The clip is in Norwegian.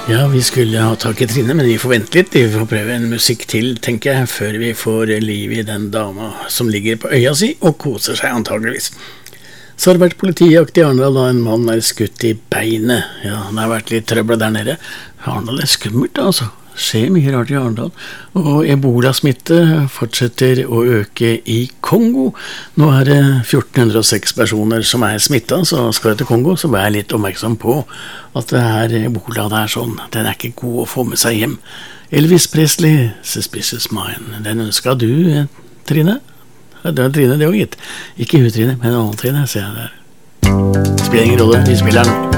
Ja, vi skulle ha tak i Trine, men vi får vente litt. Vi får prøve en musikk til, tenker jeg, før vi får liv i den dama som ligger på øya si og koser seg antageligvis. Så har det vært politijakt i Arendal da en mann er skutt i beinet. Ja, det har vært litt trøbbel der nede. Arendal er skummelt, altså. Skjer mye rart i Arendal. Og ebola-smitte fortsetter å øke i Kongo. Nå er det 1406 personer som er smittet, så skal jeg til Kongo, så vær litt oppmerksom på at det er ebola der sånn. Den er ikke god å få med seg hjem. Elvis Presley, Suspicious Mind. Den ønsket du, Trine? Ja, det er Trine, det også gitt. Ikke hun, Trine, men en annen Trine, ser jeg der. Det spiller ingen rolle, vi spiller den.